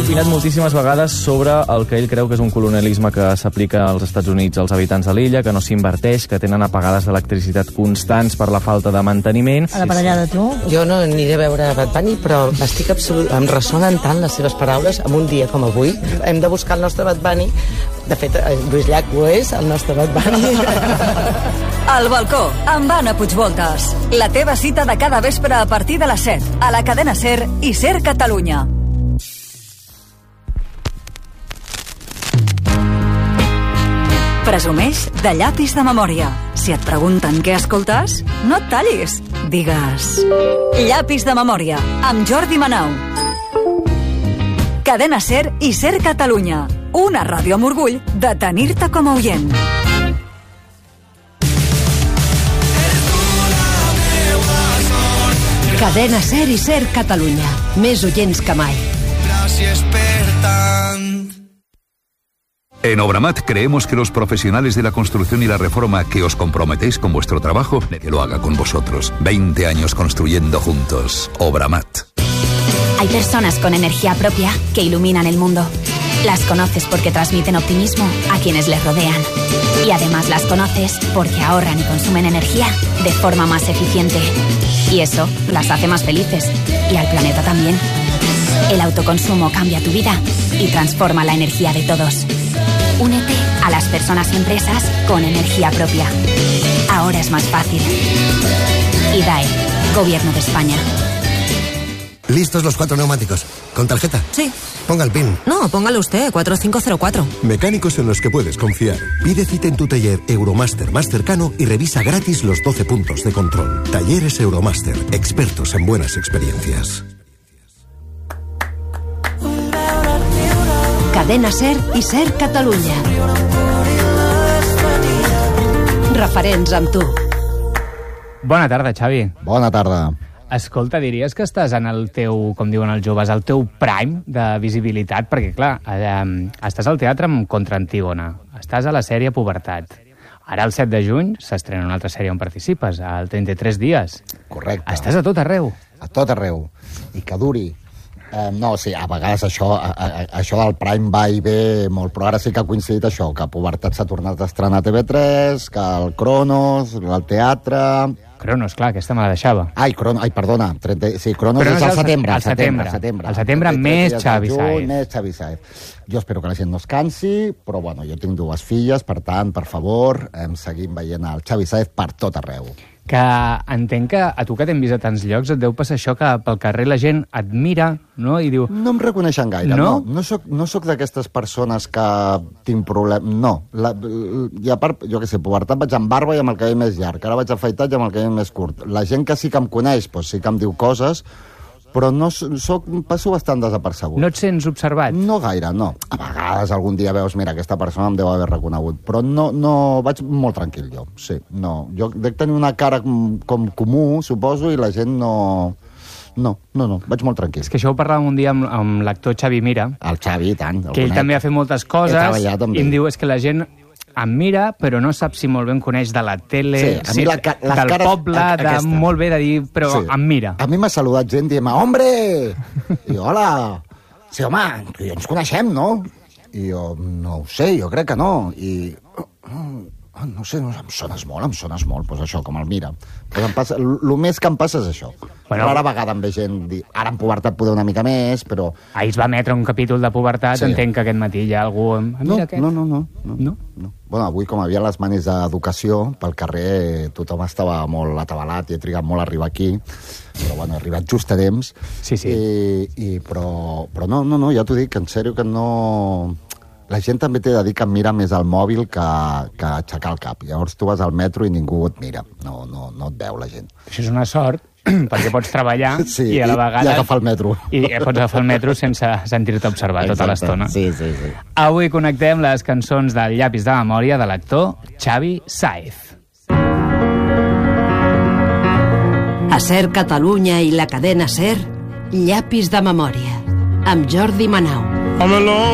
opinat moltíssimes vegades sobre el que ell creu que és un colonialisme que s'aplica als Estats Units als habitants de l'illa, que no s'inverteix, que tenen apagades d'electricitat constants per la falta de manteniment. A la parellada, tu? Jo no aniré a veure Bad Bunny, però em ressonen tant les seves paraules en un dia com avui. Hem de buscar el nostre Bad Bunny. De fet, Lluís Llach ho és, el nostre Bad Bunny. Al balcó, amb Anna Puigvoltes. La teva cita de cada vespre a partir de les 7, a la cadena SER i SER Catalunya. Presumeix de llapis de memòria. Si et pregunten què escoltes, no et tallis. Digues... Llapis de memòria, amb Jordi Manau. Cadena SER i SER Catalunya. Una ràdio amb orgull de tenir-te com a oient. Cadena SER i SER Catalunya. Més oients que mai. Gràcies per tant. En Obramat creemos que los profesionales de la construcción y la reforma que os comprometéis con vuestro trabajo, que lo haga con vosotros. 20 años construyendo juntos. Obramat. Hay personas con energía propia que iluminan el mundo. Las conoces porque transmiten optimismo a quienes les rodean. Y además las conoces porque ahorran y consumen energía de forma más eficiente. Y eso las hace más felices. Y al planeta también. El autoconsumo cambia tu vida y transforma la energía de todos. Únete a las personas y empresas con energía propia. Ahora es más fácil. IDAE, Gobierno de España. ¿Listos los 4 neumáticos? ¿Con tarjeta? Sí. Ponga el PIN. No, póngalo usted, 4504. Mecánicos en los que puedes confiar. Pide cita en tu taller Euromaster más cercano y revisa gratis los 12 puntos de control. Talleres Euromaster, expertos en buenas experiencias. Cadena SER i SER Catalunya. Referents amb tu. Bona tarda, Xavi. Bona tarda. Escolta, diries que estàs en el teu, com diuen els joves, el teu prime de visibilitat? Perquè, clar, estàs al teatre amb Contra Antígona, estàs a la sèrie Pubertat. Ara, el 7 de juny, s'estrena una altra sèrie on participes, al 33 dies. Correcte. Estàs a tot arreu. A tot arreu. I que duri. No, sí, a vegades això del Prime va i ve molt, però ara sí que ha coincidit això, que Pubertat s'ha tornat a estrenar a TV3, que el Cronos, el teatre... Cronos, clar, aquesta me la deixava. Ai, perdona, sí, Cronos és al setembre. Al setembre més Xavi Sáez. Més Xavi Sáez. Jo espero que la gent no es cansi, però bueno, jo tinc 2 filles, per tant, per favor, seguim veient el Xavi Sáez per tot arreu. Que entenc que a tu que t'hem vist a tants llocs et deu passar això, que pel carrer la gent et mira, no? I diu... No em reconeixen gaire, no. No soc d'aquestes persones que tinc problemes, no. I a part, jo què sé, Pubertat vaig amb barba i amb el cabell més llarg, ara vaig afaitat i amb el cabell més curt. La gent que sí que em coneix, doncs sí que em diu coses, però passo bastant desapercebut. No et sents observat? No gaire, no. A vegades algun dia veus, mira, aquesta persona em deu haver reconegut, però no vaig molt tranquil jo, sí, no. Jo dec tenir una cara com comú, suposo, i la gent no, vaig molt tranquil. És que això ho parlàvem un dia amb l'actor Xavi Mira. El Xavi, tant. Que ell també ha fet moltes coses, i em diu, és que la gent em mira, però no sap si molt bé em coneix de la tele, sí, del poble, molt bé de dir, però sí. Em mira. A mi m'ha saludat gent dient, hombre! I jo, hola! Sí, home, tu i jo ens coneixem, no? I jo, no ho sé, jo crec que no. I... no sé, em sones molt, doncs això, com el mira. Pues el més que em passa és això. Bueno, rara vegada em ve gent dir, ara en Pubertat poder una mica més, però... Ahir es va emetre un capítol de Pubertat, sí. Entenc que aquest matí hi ha algú... Mira aquest. No. Bueno, avui, com havia les manis d'educació, pel carrer tothom estava molt atabalat i he trigat molt a arribar aquí, però bueno, he arribat just a temps. Sí. Però no, ja t'ho dic, en sèrio que no... La gent també té de dir que em mira més al mòbil que aixecar el cap. Llavors tu vas al metro i ningú et mira. No et veu la gent. Això és una sort, perquè pots treballar i a la vegada... I agafar el metro. I pots agafar el metro sense sentir-te observat tota l'estona. Sí. Avui connectem les cançons del Llapis de memòria de l'actor Xavi Sáez. A SER Catalunya i la cadena SER, Llapis de memòria, amb Jordi Manau.